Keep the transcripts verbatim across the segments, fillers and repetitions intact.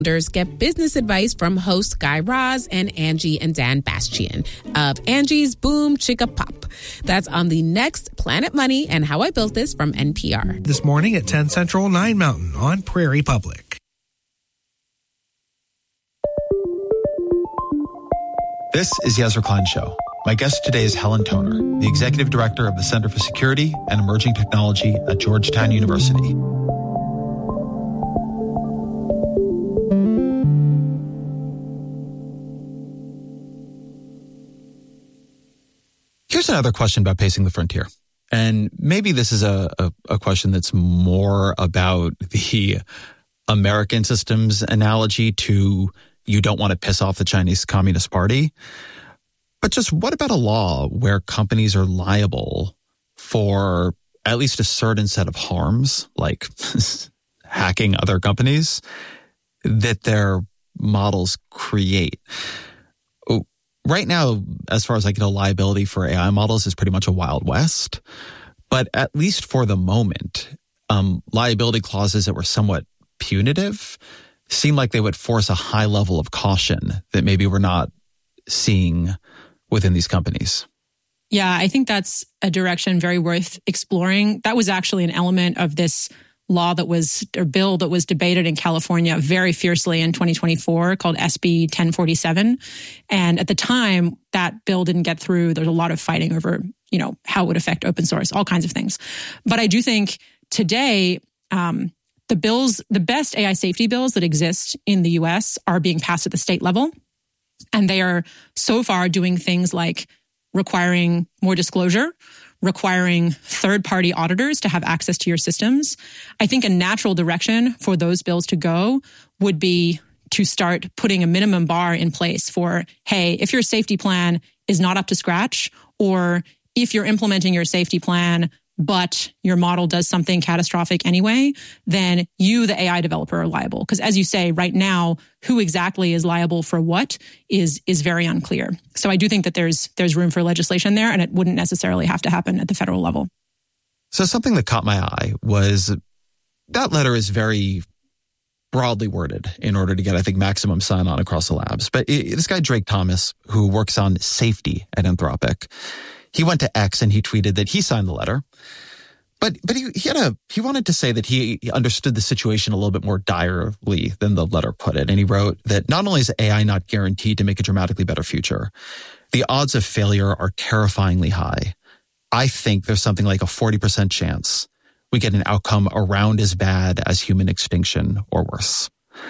Get business advice from host Guy Raz and Angie and Dan Bastian of Angie's Boom Chicka Pop. That's on the next Planet Money and How I Built This from N P R. This morning at ten Central, nine Mountain on Prairie Public. This is Yezra Klein Show. My guest today is Helen Toner, the Executive Director of the Center for Security and Emerging Technology at Georgetown University. Here's another question about pacing the frontier. And maybe this is a, a, a question that's more about the American systems analogy to you don't want to piss off the Chinese Communist Party. But just what about a law where companies are liable for at least a certain set of harms, like hacking other companies, that their models create? Right now, as far as like, you know, liability for A I models is pretty much a Wild West. But at least for the moment, um, liability clauses that were somewhat punitive seem like they would force a high level of caution that maybe we're not seeing within these companies. Yeah, I think that's a direction very worth exploring. That was actually an element of this law that was, or bill that was debated in California very fiercely in twenty twenty-four called S B ten forty-seven. And at the time, that bill didn't get through. There was a lot of fighting over, you know, how it would affect open source, all kinds of things. But I do think today, um, the bills, the best A I safety bills that exist in the U S are being passed at the state level. And they are so far doing things like requiring more disclosure, requiring third-party auditors to have access to your systems. I think a natural direction for those bills to go would be to start putting a minimum bar in place for, hey, if your safety plan is not up to scratch, or if you're implementing your safety plan, but your model does something catastrophic anyway, then you, the A I developer, are liable. Because as you say, right now, who exactly is liable for what is is very unclear. So I do think that there's there's room for legislation there, and it wouldn't necessarily have to happen at the federal level. So something that caught my eye was that letter is very broadly worded in order to get, I think, maximum sign-on across the labs. But it, this guy, Drake Thomas, who works on safety at Anthropic, he went to X and he tweeted that he signed the letter. But but he, he had a he wanted to say that he understood the situation a little bit more direly than the letter put it. And he wrote that not only is A I not guaranteed to make a dramatically better future, the odds of failure are terrifyingly high. I think there's something like a forty percent chance we get an outcome around as bad as human extinction or worse.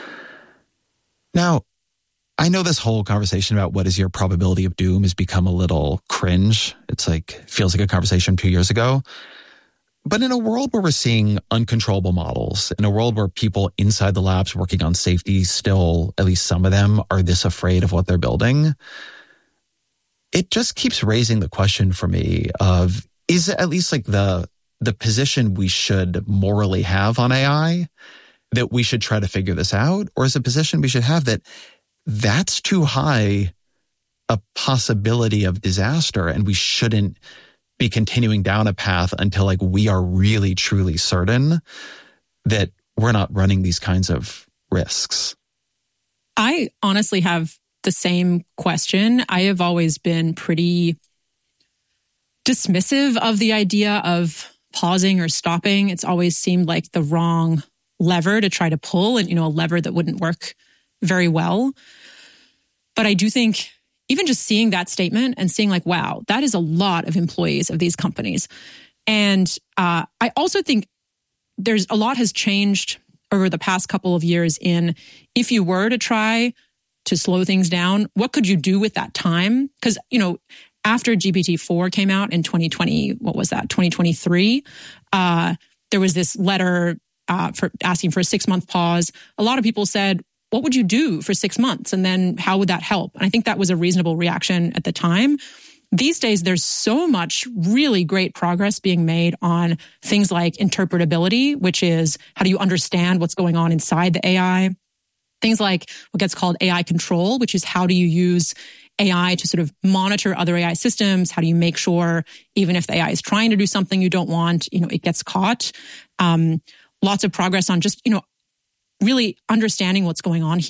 Now, I know this whole conversation about what is your probability of doom has become a little cringe. It's like, feels like a conversation two years ago. But in a world where we're seeing uncontrollable models, in a world where people inside the labs working on safety still, at least some of them, are this afraid of what they're building, it just keeps raising the question for me of, is it at least like the the position we should morally have on A I, that we should try to figure this out? Or is it a position we should have that that's too high a possibility of disaster and we shouldn't be continuing down a path until like we are really truly certain that we're not running these kinds of risks? I honestly have the same question. I have always been pretty dismissive of the idea of pausing or stopping. It's always seemed like the wrong lever to try to pull, and, you know, a lever that wouldn't work very well. But I do think even just seeing that statement and seeing like, wow, that is a lot of employees of these companies. And uh, I also think there's a lot has changed over the past couple of years in, if you were to try to slow things down, what could you do with that time? Because, you know, after G P T four came out in twenty twenty, what was that, twenty twenty-three, uh, there was this letter uh, for asking for a six-month pause. A lot of people said, what would you do for six months? And then how would that help? And I think that was a reasonable reaction at the time. These days, there's so much really great progress being made on things like interpretability, which is how do you understand what's going on inside the A I? Things like what gets called A I control, which is how do you use A I to sort of monitor other A I systems? How do you make sure even if the A I is trying to do something you don't want, you know, it gets caught? Um, lots of progress on just, you know, really understanding what's going on